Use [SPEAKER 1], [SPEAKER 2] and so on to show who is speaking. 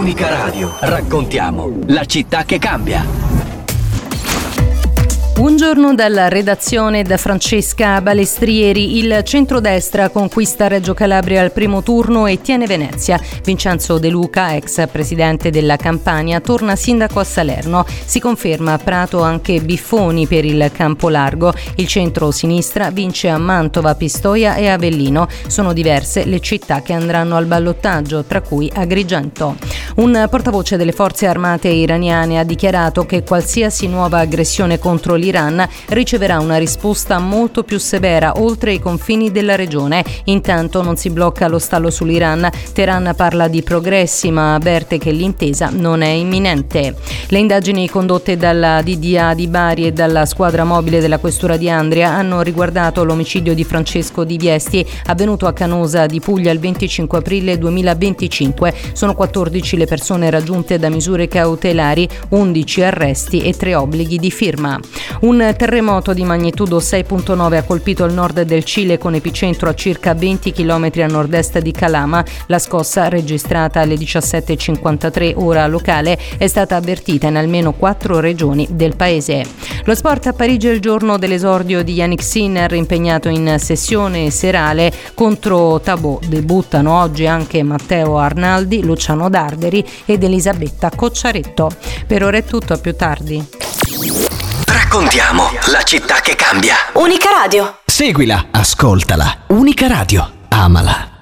[SPEAKER 1] Unica Radio. Raccontiamo la città che cambia.
[SPEAKER 2] Buongiorno dalla redazione da Francesca Balestrieri. Il centrodestra conquista Reggio Calabria al primo turno e tiene Venezia. Vincenzo De Luca, ex presidente della Campania, torna sindaco a Salerno. Si conferma a Prato anche Biffoni per il Campo Largo. Il centro-sinistra vince a Mantova, Pistoia e Avellino. Sono diverse le città che andranno al ballottaggio, tra cui Agrigento. Un portavoce delle forze armate iraniane ha dichiarato che qualsiasi nuova aggressione contro l'Iran riceverà una risposta molto più severa oltre i confini della regione. Intanto non si blocca lo stallo sull'Iran. Teheran parla di progressi ma avverte che l'intesa non è imminente. Le indagini condotte dalla DDA di Bari e dalla squadra mobile della questura di Andria hanno riguardato l'omicidio di Francesco Di Viesti, avvenuto a Canosa di Puglia il 25 aprile 2025. Sono 14 le persone raggiunte da misure cautelari, 11 arresti e 3 obblighi di firma. Un terremoto di magnitudo 6.9 ha colpito il nord del Cile con epicentro a circa 20 km a nord-est di Calama. La scossa, registrata alle 17:53 ora locale, è stata avvertita in almeno 4 regioni del paese. Lo sport a Parigi è il giorno dell'esordio di Yannick Sinner, impegnato in sessione serale contro Tabò. Debuttano oggi anche Matteo Arnaldi, Luciano Darderi ed Elisabetta Cocciaretto. Per ora è tutto, a più tardi.
[SPEAKER 1] Raccontiamo la città che cambia.
[SPEAKER 3] Unica Radio.
[SPEAKER 4] Seguila, ascoltala. Unica Radio. Amala.